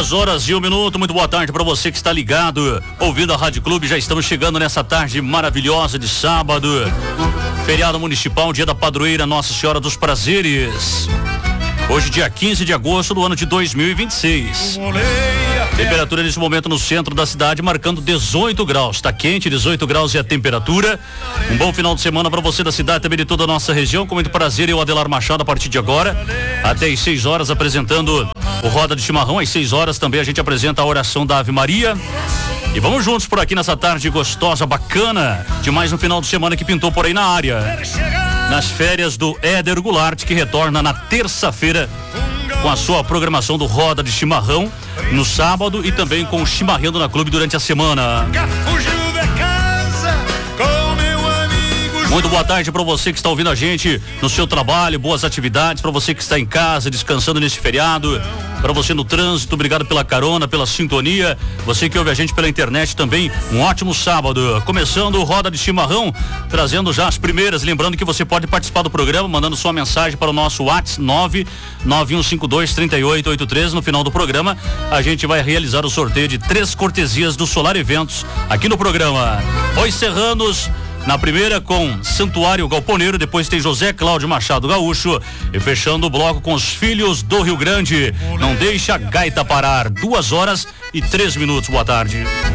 2h01. Muito boa tarde para você que está ligado, ouvindo a Rádio Clube. Já estamos chegando nessa tarde maravilhosa de sábado. Feriado municipal, dia da padroeira Nossa Senhora dos Prazeres. Hoje, dia 15 de agosto do ano de 2026. Temperatura nesse momento no centro da cidade marcando 18 graus. Tá quente, 18 graus é a temperatura. Um bom final de semana para você da cidade, também de toda a nossa região. Com muito prazer, eu, Adelar Machado, a partir de agora até às 6 horas apresentando o Roda de Chimarrão. Às 6 horas também a gente apresenta a oração da Ave Maria. E vamos juntos por aqui nessa tarde gostosa, bacana, de mais um final de semana que pintou por aí na área. Nas férias do Éder Goulart, que retorna na terça-feira com a sua programação do Roda de Chimarrão no sábado e também com o Chimarrando na Clube durante a semana. Muito boa tarde para você que está ouvindo a gente no seu trabalho, boas atividades, para você que está em casa, descansando nesse feriado, para você no trânsito, obrigado pela carona, pela sintonia, você que ouve a gente pela internet também, um ótimo sábado. Começando o Roda de Chimarrão, trazendo já as primeiras, lembrando que você pode participar do programa, mandando sua mensagem para o nosso WhatsApp 991523883. No final do programa, a gente vai realizar o sorteio de 3 cortesias do Solar Eventos aqui no programa. Os Serranos na primeira com Santuário Galponeiro, depois tem José Cláudio Machado Gaúcho e fechando o bloco com os Filhos do Rio Grande. Não deixa a gaita parar. 2h03. Boa tarde.